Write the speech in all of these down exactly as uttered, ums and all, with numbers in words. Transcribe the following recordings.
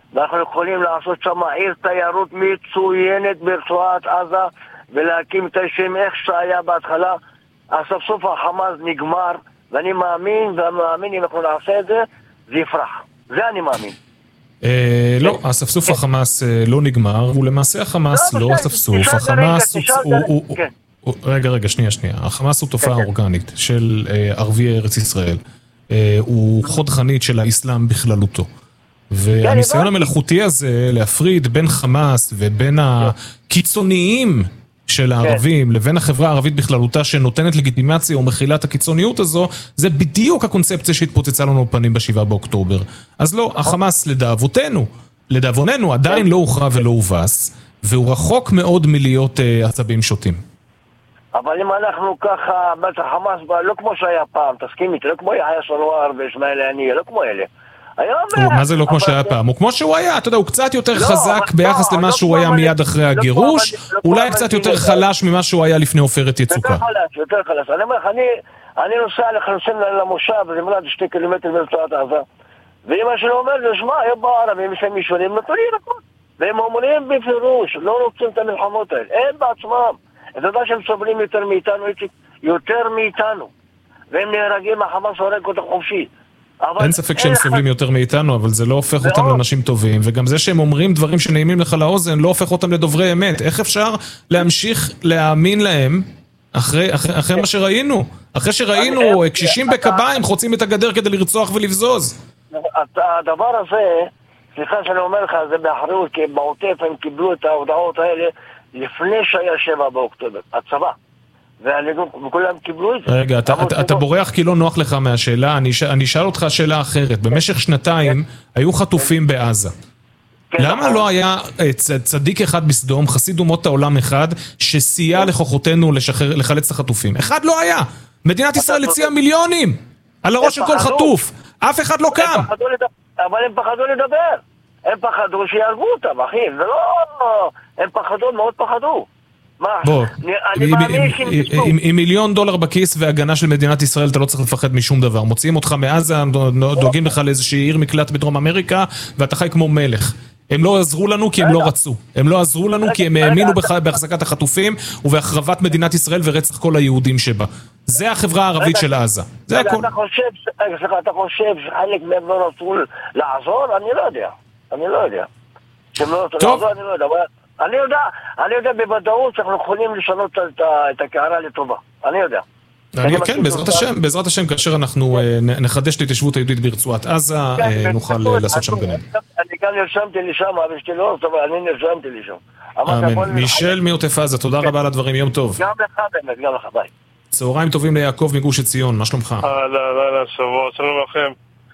ואנחנו יכולים לעשות שם עיר תיירות מצוינת ברצועת עזה, ולהקים את השם איך שהיה בהתחלה. הסוף סוף החמאס נגמר, ואני מאמין, ומאמין אם אנחנו נעשה את זה, זה יפרח. זה אני מאמין. לא, הספסוף החמאס לא נגמר, ולמעשה החמאס לא הספסוף, החמאס הוא... רגע, רגע, שנייה, שנייה. החמאס הוא תופעה אורגנית של ערביי ארץ ישראל. הוא חוד חנית של האסלאם בכללותו. והניסיון המלאכותי הזה להפריד בין חמאס ובין הקיצוניים של הערבים לבין החברה הערבית בכללותה שנותנת לגיטימציה או מכילה את הקיצוניות הזו, זה בדיוק הקונספציה שהתפוצצה לנו בפנים בשבעה באוקטובר. אז לא, החמאס לדאבותינו, לדאבוננו עדיין לא הוכרע ולא הובס, והוא רחוק מאוד מלהיות עצבים שוטים. אבל אם אנחנו ככה, בטח חמאס, לא כמו שהיה פעם, תסכים איתי, לא כמו יחיא סנוואר וישמעאל הנייה, לא כמו אלה. מה זה לא כמו שהיה פעם? הוא כמו שהוא היה, אתה יודע, הוא קצת יותר חזק ביחס למה שהוא היה מיד אחרי הגירוש, אולי קצת יותר חלש ממה שהוא היה לפני עופרת יצוקה. יותר חלש, יותר חלש. אני אומר לך, אני נוסע לחלוסים למושב, זה מלד שתי קילומטר ברצועת עזה, ואמא שלו אומר, שמע, היה בערבים, יש להם מישונים, נתנו לי רקות. והם אומרים בפירוש, לא רוצים את המלחמות האלה, הם בעצמם. אתה יודע שהם סובלים יותר מאיתנו, יותר מאיתנו. והם נהרגים, החמאס הורג אותם חופשי. אין ספק שהם סובלים יותר מאיתנו, אבל זה לא הופך אותם לאנשים טובים, וגם זה שהם אומרים דברים שנעימים לך לאוזן, לא הופך אותם לדוברי אמת. איך אפשר להמשיך להאמין להם אחרי, אחרי, אחרי מה שראינו? אחרי שראינו קשישים בקביים חוצים את הגדר כדי לרצוח ולבזוז. הדבר הזה, סליחה שאני אומר לך, זה באחריות, כי בעוטף הם קיבלו את ההודעות האלה לפני שהיה שבעה באוקטובר, הצבא. וכולם קיבלו את זה. רגע, אתה בורח כי לא נוח לך מהשאלה, אני אשאל אותך שאלה אחרת. במשך שנתיים היו חטופים בעזה. למה לא היה צדיק אחד בסדום, חסיד אומות העולם אחד, שסייע לכוחותינו לחלץ את החטופים? אחד לא היה. מדינת ישראל הציעה מיליונים על הראש של כל חטוף. אף אחד לא קם. אבל הם פחדו לדבר. הם פחדו שיהרגו אותם, אחי. זה לא... הם פחדו, מאוד פחדו. בוא, עם מיליון דולר בכיס והגנה של מדינת ישראל אתה לא צריך לפחד משום דבר. מוציאים אותך מעזה, דואגים לך לאיזושהי עיר מקלט בדרום אמריקה ואתה חי כמו מלך. הם לא עזרו לנו כי הם לא רצו. הם לא עזרו לנו כי הם האמינו בהחזקת החטופים ובהחרבת מדינת ישראל ורצח כל היהודים שבה. זה החברה הערבית של עזה. זה הכל. אתה חושב שחלק מהם לא רצו לעזור? אני לא יודע. אני לא יודע. טוב. אני לא יודע. אני יודע, אני יודע בוודאות שאנחנו יכולים לשנות את הקערה לטובה. אני יודע. כן, בעזרת השם, בעזרת השם, כאשר אנחנו נחדש את ההתיישבות היהודית ברצועת עזה, נוכל לעשות שם גנים. אני גם נרשמתי לשם, אבל שתי לא, אבל אני נרשמתי לשם. אמן. מישל מעוטף עזה, תודה רבה על הדברים, יום טוב. גם לך באמת, גם לך, ביי. צהריים טובים ליעקב מגוש עציון, מה שלומך? אהלן, אהלן, שבוע, שלום לכם.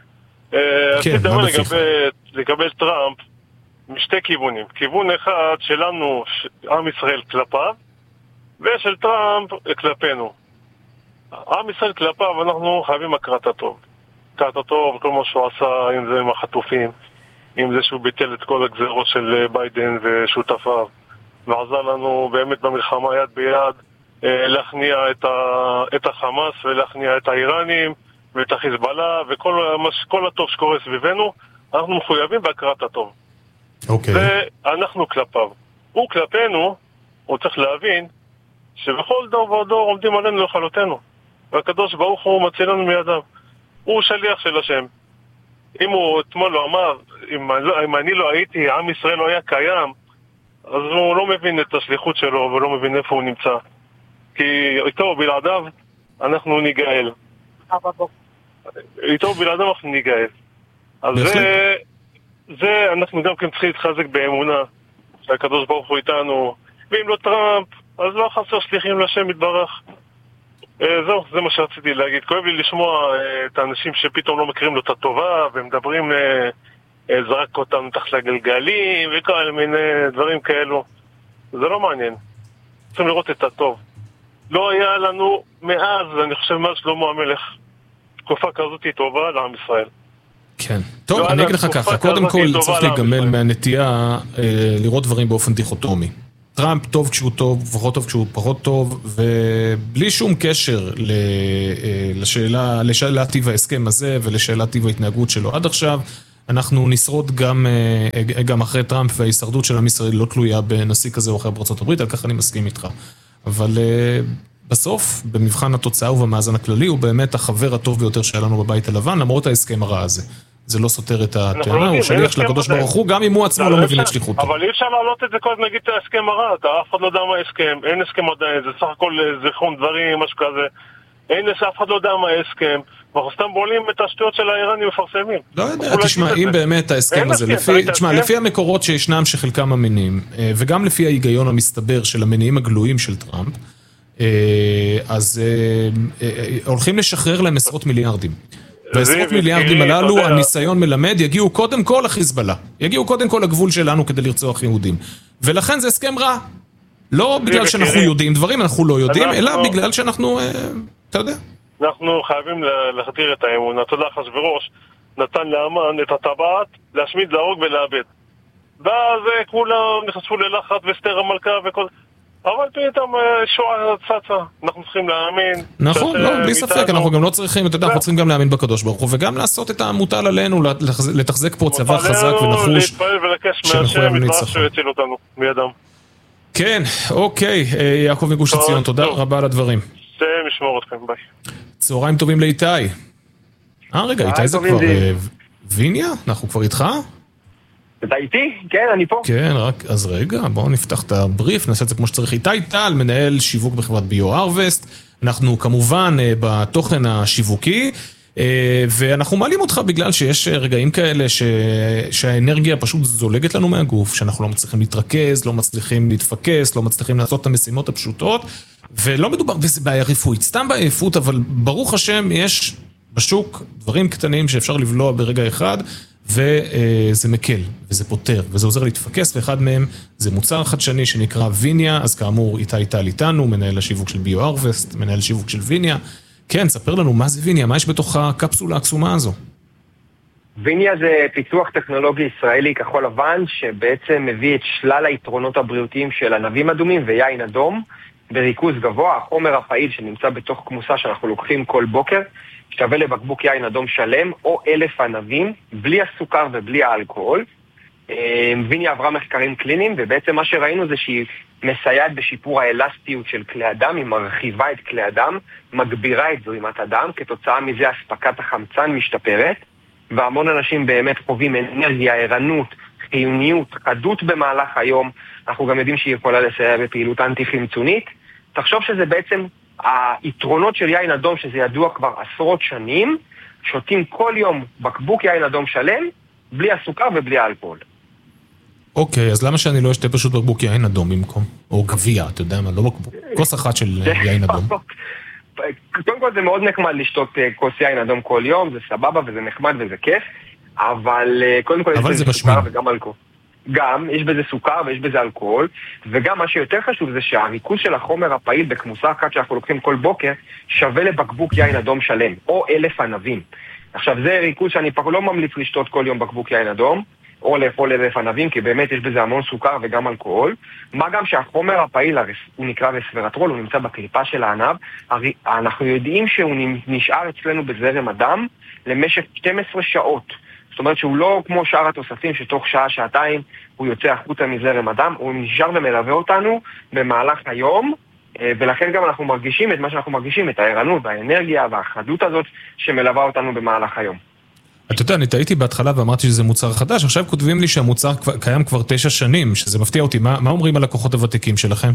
כן, מה בפיך? לגבי טראמפ, משתי כיוונים. כיוון אחד שלנו, עם ישראל כלפיו, ושל טראמפ כלפינו. עם ישראל כלפיו, אנחנו חייבים הכרת הטוב. הכרת הטוב, כל מה שהוא עשה, אם זה עם החטופים, אם זה שהוא ביטל את כל הגזרות של ביידן ושותפיו, ועזר לנו באמת במלחמה יד ביד, להכניע את, ה... את החמאס ולהכניע את האיראנים ואת החיזבאללה וכל כל הטוב שקורה סביבנו, אנחנו מחויבים בהכרת הטוב. אוקיי. ואנחנו כלפיו. הוא כלפינו, הוא צריך להבין שבכל דור ודור עומדים עלינו לכלותנו. והקדוש ברוך הוא מציל לנו מידיו. הוא שליח של השם. אם הוא אתמול לא אמר, אם, אם אני לא הייתי, עם ישראל לא היה קיים, אז הוא לא מבין את השליחות שלו ולא מבין איפה הוא נמצא. כי איתו בלעדיו אנחנו ניגאל. איתו בלעדיו אנחנו ניגאל. אז זה, זה אנחנו גם כן צריכים להתחזק באמונה שהקדוש ברוך הוא איתנו. ואם לא טראמפ, אז לא חסר שליחים לשם יתברך. זהו, זה מה שרציתי להגיד. כואב לי לשמוע את האנשים שפתאום לא מכירים לו את הטובה ומדברים, זרק אותנו תחת לגלגלים וכל מיני דברים כאלו. זה לא מעניין. צריכים לראות את הטוב. לא היה לנו מאז, אני חושב מאז שלמה המלך, תקופה כזאת טובה לעם ישראל. כן. טוב, אני אגיד לך ככה. קודם כל צריך להיגמל מהנטייה לראות דברים באופן דיכוטומי. טראמפ טוב כשהוא טוב, פחות טוב כשהוא פחות טוב, ובלי שום קשר לשאלה, לשאלה טיב ההסכם הזה ולשאלה טיב ההתנהגות שלו עד עכשיו, אנחנו נשרוד גם, גם אחרי טראמפ, וההישרדות של עם ישראל לא תלויה בנשיא כזה או אחר בארצות הברית, על כך אני מסכים איתך. אבל בסוף, במבחן התוצאה ובמאזן הכללי, הוא באמת החבר הטוב ביותר שהיה לנו בבית הלבן, למרות ההסכם הרע הזה. זה לא סותר את הטענה, הוא שליח של הקדוש ברוך הוא, גם אם הוא עצמו לא מבין את שליחותו. אבל אי אפשר להעלות את זה כל נגיד את ההסכם הרע, אתה אף אחד לא יודע מה ההסכם, אין הסכם עדיין, זה סך הכל זיכרון דברים, משהו כזה, אין אף אחד לא יודע מה ההסכם, ואנחנו סתם בולים את השטויות של האיראנים מפרסמים. לא יודע, תשמע, אם באמת ההסכם הזה, תשמע, לפי המקורות שישנם שחלקם המניעים, וגם לפי ההיגיון המסתבר של המניעים הגלויים של טראמפ, אז הולכים לשחרר להם עשרות מיליארדים. ועשרות מיליארדים הללו, הניסיון מלמד, יגיעו קודם כל לחיזבאללה. יגיעו קודם כל לגבול שלנו כדי לרצוח יהודים. ולכן זה הסכם רע. לא בגלל שאנחנו יודעים דברים, אנחנו לא יודעים, אלא בגלל שאנחנו, אתה יודע. אנחנו חייבים להחדיר את האמון. אתה יודע, אחשוורוש נתן לאמן את הטבעת, להשמיד, להרוג ולאבד. ואז כולם נחשפו ללחץ וסתר המלכה וכל... אבל פתאום שואה צצה, אנחנו צריכים להאמין. נכון, לא, בלי ספק, אנחנו גם לא צריכים, אתה יודע, אנחנו צריכים גם להאמין בקדוש ברוך הוא, וגם לעשות את המוטל עלינו, לתחזק פה צבא חזק ונחוש. להתפעל ולקש מהשם, מתברח שהוא יציל אותנו, מידם. כן, אוקיי, יעקב מגוש עציון, תודה רבה על הדברים. זה משמור אתכם, ביי. צהריים טובים לאיתי. אה, רגע, איתי זה כבר ויניה? אנחנו כבר איתך? אתה איתי? כן, אני פה. כן, רק, אז רגע, בואו נפתח את הבריף, נעשה את זה כמו שצריך. איתי טל, מנהל שיווק בחברת ביו-הרווסט, אנחנו כמובן בתוכן השיווקי, ואנחנו מעלים אותך בגלל שיש רגעים כאלה ש... שהאנרגיה פשוט זולגת לנו מהגוף, שאנחנו לא מצליחים להתרכז, לא מצליחים להתפקס, לא מצליחים לעשות את המשימות הפשוטות, ולא מדובר בזה בעיה רפואית, סתם בעייפות, אבל ברוך השם יש בשוק דברים קטנים שאפשר לבלוע ברגע אחד, וזה מקל, וזה פותר, וזה עוזר להתפקס, ואחד מהם זה מוצר חדשני שנקרא ויניה, אז כאמור איתי טל איתנו, מנהל השיווק של ביו-הרווסט, מנהל השיווק של ויניה. כן, ספר לנו מה זה ויניה, מה יש בתוך הקפסולה הקסומה הזו? ויניה זה פיתוח טכנולוגי ישראלי כחול לבן, שבעצם מביא את שלל היתרונות הבריאותיים של ענבים אדומים ויין אדום, בריכוז גבוה. החומר הפעיל שנמצא בתוך כמוסה שאנחנו לוקחים כל בוקר, שווה לבקבוק יין אדום שלם או אלף ענבים, בלי הסוכר ובלי האלכוהול. ויניה עברה מחקרים קליניים, ובעצם מה שראינו זה שהיא מסייעת בשיפור האלסטיות של כלי הדם, היא מרחיבה את כלי הדם, מגבירה את זרימת הדם, כתוצאה מזה הספקת החמצן משתפרת, והמון אנשים באמת חווים אנרגיה, ערנות, חיוניות, חדות במהלך היום. אנחנו גם יודעים שהיא יכולה לסייע בפעילות אנטי-חמצונית. תחשוב שזה בעצם היתרונות של יין אדום, שזה ידוע כבר עשרות שנים, שותים כל יום בקבוק יין אדום שלם, בלי הסוכר ובלי האלכוהול. אוקיי, אז למה שאני לא אשתה פשוט בקבוק יין אדום במקום? או גביע, אתה יודע מה, לא בקבוק, כוס אחת של יין אדום. קודם כל זה מאוד נחמד לשתות כוס יין אדום כל יום, זה סבבה וזה נחמד וזה כיף, אבל קודם כל יש בזה סוכר וגם אלכוהול. גם, יש בזה סוכר ויש בזה אלכוהול, וגם מה שיותר חשוב זה שהריכוז של החומר הפעיל בכמוסה אחת שאנחנו לוקחים כל בוקר, שווה לבקבוק יין אדום שלם, או אלף ענבים. עכשיו זה ריכוז שאני לא ממליץ לשתות כל יום בקבוק יין אדום, או לאכול אלף ענבים, כי באמת יש בזה המון סוכר וגם אלכוהול. מה גם שהחומר הפעיל, הוא נקרא רסוורטרול, הוא נמצא בקליפה של הענב, אנחנו יודעים שהוא נשאר אצלנו בזרם הדם למשך שתים עשרה שעות. זאת אומרת שהוא לא כמו שאר התוספים שתוך שעה, שעתיים הוא יוצא החוצה מזרם הדם, הוא נשאר ומלווה אותנו במהלך היום, ולכן גם אנחנו מרגישים את מה שאנחנו מרגישים, את הערנות והאנרגיה והחדות הזאת שמלווה אותנו במהלך היום. אתה יודע, אני טעיתי בהתחלה ואמרתי שזה מוצר חדש, עכשיו כותבים לי שהמוצר קיים כבר תשע שנים, שזה מפתיע אותי. מה, מה אומרים על הכוחות הוותיקים שלכם?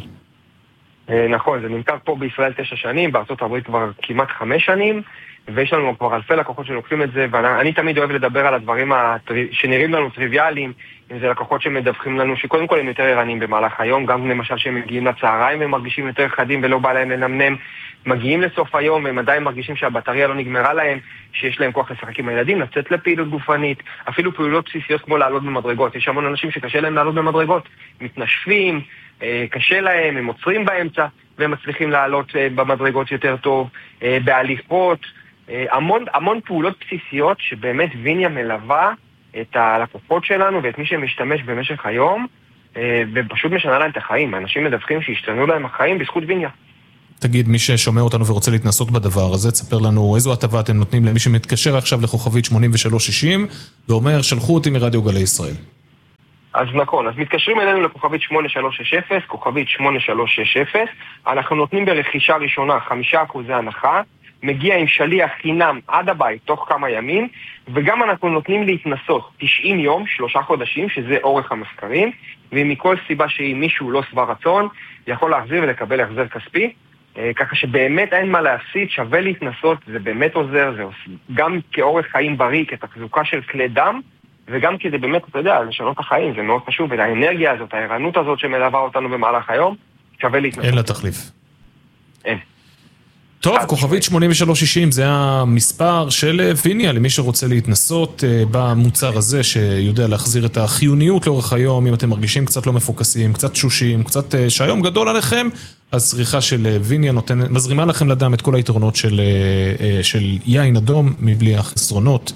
נכון, זה נמכר פה בישראל תשע שנים, בארצות הברית כבר כמעט חמש שנים, ויש לנו כבר אלפי לקוחות שלוקחים את זה, ואני תמיד אוהב לדבר על הדברים שנראים לנו טריוויאליים, אם זה לקוחות שמדווחים לנו שקודם כל הם יותר ערניים במהלך היום, גם למשל שהם מגיעים לצהריים והם מרגישים יותר חדים ולא בא להם לנמנם, מגיעים לסוף היום והם עדיין מרגישים שהבטריה לא נגמרה להם, שיש להם כוח לשחק עם הילדים, לצאת לפעילות גופנית, אפילו פעולות בסיסיות כמו לעלות במדרגות. יש המון אנשים שקשה להם לעלות במדרגות, מתנשפים, קשה להם, הם עוצרים באמצע והם מצליחים לעלות במדרגות יותר טוב, בהליכות, המון, המון פעולות בסיסיות שבאמת ויניה מלווה את הלקוחות שלנו ואת מי שמשתמש במשך היום, ופשוט משנה להם את החיים. האנשים מדווחים שהשתנו להם החיים בזכות ויניה. תגיד, מי ששומע אותנו ורוצה להתנסות בדבר הזה, תספר לנו איזו הטבה אתם נותנים למי שמתקשר עכשיו לכוכבית שמונים ושלוש שישים, ואומר, שלחו אותי מרדיו גלי ישראל. אז נכון, אז מתקשרים אלינו לכוכבית שמונה שלוש שש אפס, כוכבית שמונה שלוש שש אפס, אנחנו נותנים ברכישה ראשונה חמישה אחוזי הנחה, מגיע עם שליח חינם עד הבית תוך כמה ימים, וגם אנחנו נותנים להתנסות תשעים יום, שלושה חודשים, שזה אורך המחקרים, ומכל סיבה שהיא מישהו לא שבע רצון, יכול להחזיר ולקבל החזר כספי, ככה שבאמת אין מה להפסיד, שווה להתנסות, זה באמת עוזר, זה גם כאורך חיים בריא, כתחזוקה של כלי דם, וגם כדי באמת, אתה יודע, לשנות את החיים, זה מאוד חשוב, והאנרגיה הזאת, הערנות הזאת שמלווה אותנו במהלך היום, שווה להתנסות. אין לה תחליף. אין. טוב, כוכבית שמונים ושלוש שישים זה המספר של ויניה, למי שרוצה להתנסות במוצר הזה, שיודע להחזיר את החיוניות לאורך היום, אם אתם מרגישים קצת לא מפוקסים, קצת שושים, קצת שהיום גדול עליכם, אז צריכה של ויניה נותנת, מזרימה לכם לדם את כל היתרונות של, של יין אדום, מבלי החסרונות.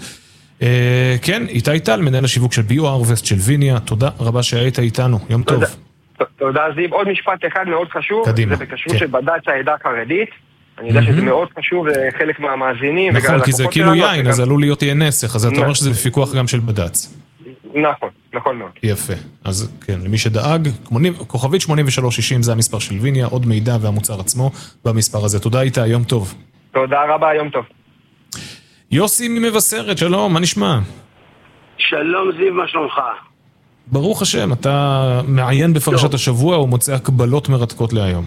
כן, איתי טל, מנהל השיווק של ביו-ארווסט של ויניה, תודה רבה שהיית איתנו, יום טוב. תודה זיו, עוד משפט אחד מאוד חשוב, קדימה, זה בקשור של בד"ץ העדה החרדית, אני יודע שזה מאוד חשוב לחלק מהמאזינים. נכון, כי זה כאילו יין, אז עלול להיות יהיה נסך, אז אתה אומר שזה בפיקוח גם של בד"ץ. נכון, נכון מאוד. יפה, אז כן, למי שדאג, כוכבית שמונים ושלוש שישים זה המספר של ויניה, עוד מידע והמוצר עצמו במספר הזה. תודה איתה, יום טוב. תודה רבה, יום טוב. יוסי ממבשרת, שלום, מה נשמע? שלום זיו, מה שלומך? ברוך השם, אתה מעיין בפרשת השבוע או מוצא הקבלות מרתקות להיום?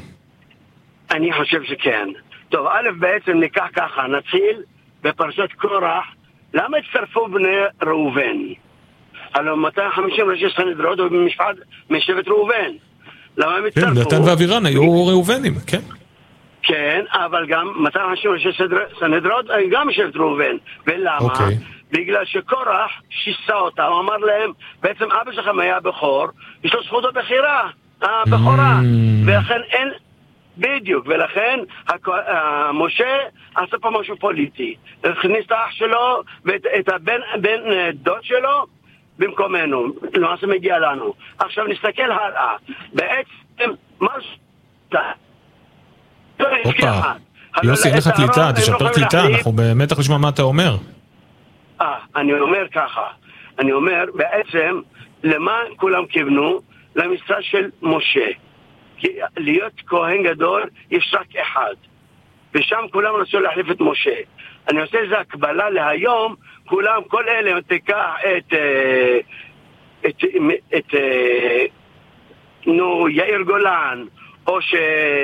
אני חושב שכן. טוב, א' בעצם ניקח ככה, נתחיל בפרשת קורח, למה הצטרפו בני ראובן? הלוא מאתיים וחמישים ראשי סנהדרין היו במשפט משבט ראובן. למה הם הצטרפו? כן, דתן ואבירן היו ראובנים, כן. כן, אבל גם מאתיים וחמישים ראשי סנהדרין היו גם משבט ראובן. ולמה? בגלל שקורח שיסה אותה, הוא אמר להם, בעצם אבא שלכם היה בכור, יש לו זכות הבחירה, הבכורה, ולכן אין... בדיוק, ולכן משה עשה פה משהו פוליטי, הכניס את האח שלו ואת הבן בן דוד שלו במקומנו, למעשה מגיע לנו. עכשיו נסתכל הלאה, בעצם מה ש... אופה, יוסי, אין לך קליטה, תשפר קליטה, אנחנו במתח לשמוע מה אתה אומר. אה, אני אומר ככה, אני אומר בעצם למה כולם כיוונו? למשרה של משה. כי להיות כהן גדול יש רק אחד, ושם כולם רצו להחליף את משה. אני עושה איזו הקבלה להיום, כולם, כל אלה, תיקח את את, את, את נו, יאיר גולן, או ש...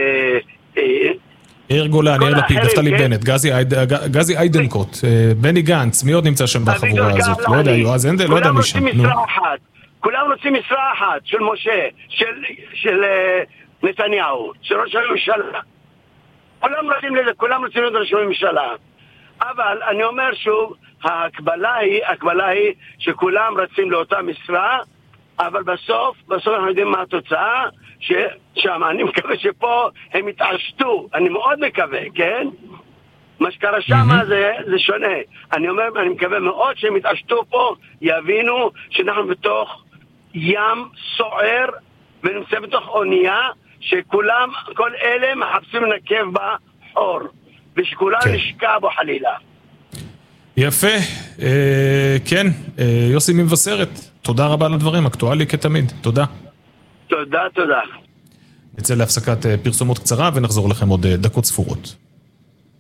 יאיר גולן, יאיר לפיד, נפתלי בנט, גזי איידנקוט, בני גנץ, מי עוד נמצא שם בחבורה הזאת? לא יודע, יועז הנדל, לא יודע מי שם. כולם רוצים משרה אחת של משה, של, של uh, נתניהו, של ראש הממשלה. כולם רוצים לזה, כולם רוצים לזה ראש הממשלה. אבל אני אומר שוב, ההקבלה היא, ההקבלה היא שכולם רצים לאותה משרה, אבל בסוף, בסוף אנחנו יודעים מה התוצאה, ששם אני מקווה שפה הם יתעשתו, אני מאוד מקווה, כן? מה שקרה שם mm-hmm. זה, זה שונה. אני אומר, אני מקווה מאוד שהם יתעשתו פה, יבינו שאנחנו בתוך ים סוער, ונמצא בתוך אונייה, שכולם, כל אלה מחפשים לנקב בה אור, ושכולם כן. נשקע בו חלילה. יפה, אה, כן, אה, יוסי ממבשרת, תודה רבה על הדברים, אקטואלי כתמיד, תודה. תודה, תודה. נצא להפסקת פרסומות קצרה ונחזור לכם עוד דקות ספורות.